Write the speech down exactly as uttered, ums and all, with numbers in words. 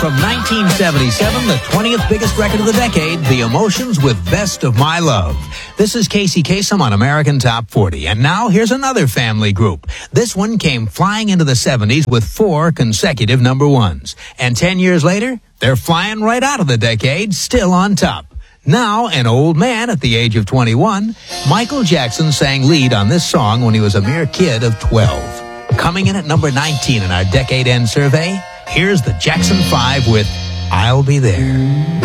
from nineteen seventy-seven, the twentieth biggest record of the decade, The Emotions with Best of My Love. This is Casey Kasem on American Top forty. And now here's another family group. This one came flying into the seventies with four consecutive number ones. And ten years later, they're flying right out of the decade, still on top. Now, an old man at the age of twenty-one, Michael Jackson sang lead on this song when he was a mere kid of twelve. Coming in at number nineteen in our decade-end survey, here's the Jackson five with I'll Be There.